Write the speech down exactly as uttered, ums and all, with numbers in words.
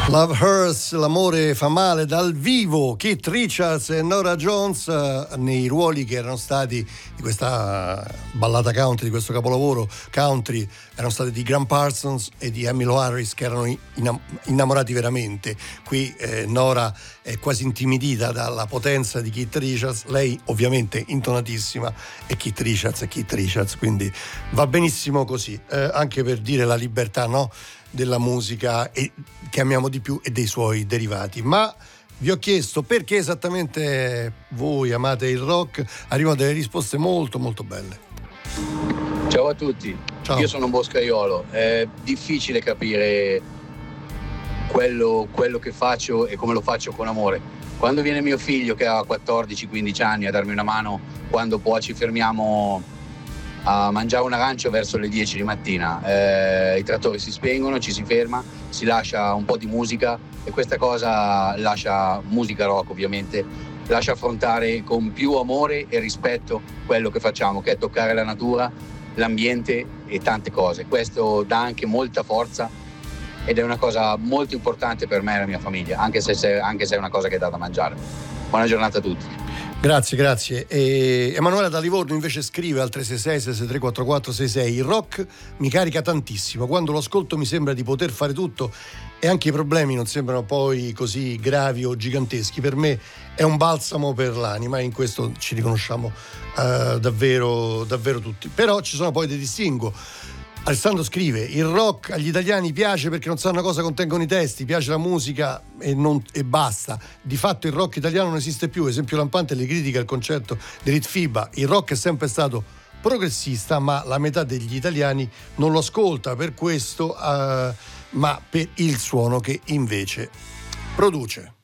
Love Hurts, l'amore fa male, dal vivo Keith Richards e Norah Jones eh, nei ruoli che erano stati di questa ballata country, di questo capolavoro country, erano stati di Graham Parsons e di Emmylou Harris, che erano innam- innamorati veramente. Qui eh, Norah è quasi intimidita dalla potenza di Keith Richards, lei ovviamente intonatissima, e Keith Richards è Keith Richards, quindi va benissimo così, eh, anche per dire la libertà, no? Della musica e, che amiamo di più, e dei suoi derivati. Ma vi ho chiesto perché esattamente voi amate il rock, arrivano delle risposte molto molto belle. Ciao a tutti. Ciao. Io sono un boscaiolo, è difficile capire quello, quello che faccio e come lo faccio con amore. Quando viene mio figlio che ha quattordici quindici anni a darmi una mano, quando poi ci fermiamo a mangiare un arancio verso le dieci di mattina, eh, i trattori si spengono, ci si ferma, si lascia un po' di musica, e questa cosa lascia, musica rock ovviamente, lascia affrontare con più amore e rispetto quello che facciamo, che è toccare la natura, l'ambiente e tante cose. Questo dà anche molta forza ed è una cosa molto importante per me e la mia famiglia, anche se, se, anche se è una cosa che dà da mangiare. Buona giornata a tutti. Grazie, grazie. E Emanuela da Livorno invece scrive al tre sei sei sei sei tre quattro quattro sei sei: il rock mi carica tantissimo, quando lo ascolto mi sembra di poter fare tutto e anche i problemi non sembrano poi così gravi o giganteschi. Per me è un balsamo per l'anima, e in questo ci riconosciamo uh, davvero, davvero tutti. Però ci sono poi dei distinguo. Alessandro scrive: il rock agli italiani piace perché non sanno cosa contengono i testi, piace la musica e, non, e basta. Di fatto il rock italiano non esiste più. Esempio lampante le critiche al concerto di Ritfiba. Il rock è sempre stato progressista, ma la metà degli italiani non lo ascolta per questo, uh, ma per il suono che invece produce.